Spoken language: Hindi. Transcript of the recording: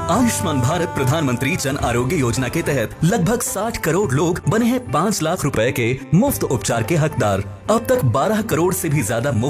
आयुष्मान भारत प्रधानमंत्री जन आरोग्य योजना के तहत लगभग 60 करोड़ लोग बने हैं 5 लाख रुपए के मुफ्त उपचार के हकदार। अब तक 12 करोड़ से भी ज्यादा